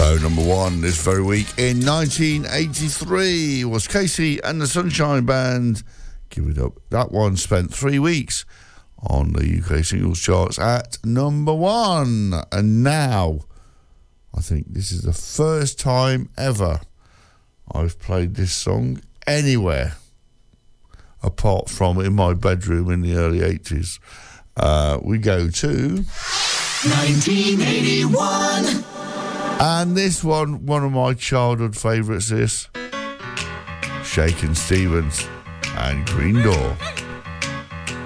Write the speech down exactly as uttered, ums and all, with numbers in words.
So number one this very week in nineteen eighty-three was Casey and the Sunshine Band. Give It Up. That one spent three weeks on the U K singles charts at number one. And now, I think this is the first time ever I've played this song anywhere apart from in my bedroom in the early eighties. Uh, we go to nineteen eighty-one. And this one, one of my childhood favourites, this Shakin' Stevens and Green Door.